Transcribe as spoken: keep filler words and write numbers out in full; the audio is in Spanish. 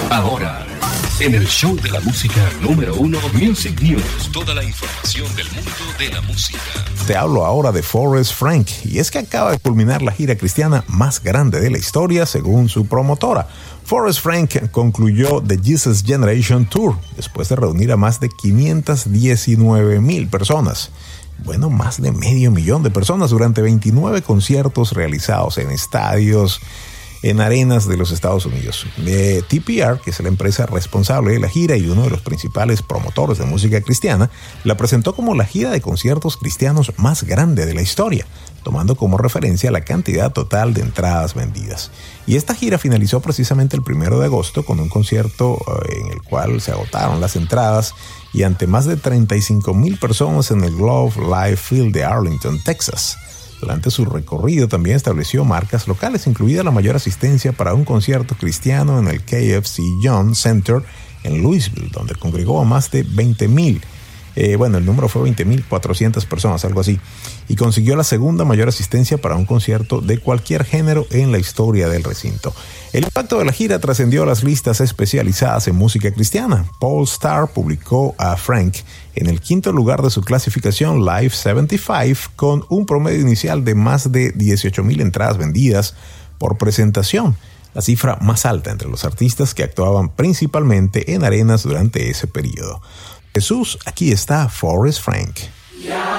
Ahora, en el show de la música número uno, Music News. Toda la información del mundo de la música. Te hablo ahora de Forrest Frank, y es que acaba de culminar la gira cristiana más grande de la historia según su promotora. Forrest Frank concluyó The Jesus Generation Tour después de reunir a más de quinientas diecinueve mil personas. Bueno, más de medio millón de personas durante veintinueve conciertos realizados en estadios, en arenas de los Estados Unidos. De T P R, que es la empresa responsable de la gira y uno de los principales promotores de música cristiana, la presentó como la gira de conciertos cristianos más grande de la historia, tomando como referencia la cantidad total de entradas vendidas. Y esta gira finalizó precisamente el primero de agosto con un concierto en el cual se agotaron las entradas y ante más de treinta y cinco mil personas en el Globe Life Field de Arlington, Texas. Durante su recorrido también estableció marcas locales, incluida la mayor asistencia para un concierto cristiano en el K F C Young Center en Louisville, donde congregó a más de veinte mil. Eh, bueno, el número fue veinte mil cuatrocientas personas, algo así, y consiguió la segunda mayor asistencia para un concierto de cualquier género en la historia del recinto. El impacto de la gira trascendió a las listas especializadas en música cristiana. Paul Starr publicó a Frank en el quinto lugar de su clasificación Live setenta y cinco con un promedio inicial de más de dieciocho mil entradas vendidas por presentación, la cifra más alta entre los artistas que actuaban principalmente en arenas durante ese periodo. Jesús, aquí está Forrest Frank. Yeah.